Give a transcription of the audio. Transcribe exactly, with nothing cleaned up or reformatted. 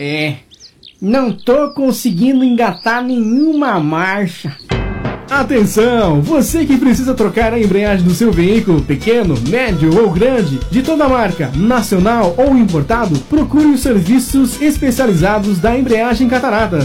É, não tô conseguindo engatar nenhuma marcha. Atenção! Você que precisa trocar a embreagem do seu veículo, pequeno, médio ou grande, de toda marca, nacional ou importado, procure os serviços especializados da Embreagem Cataratas.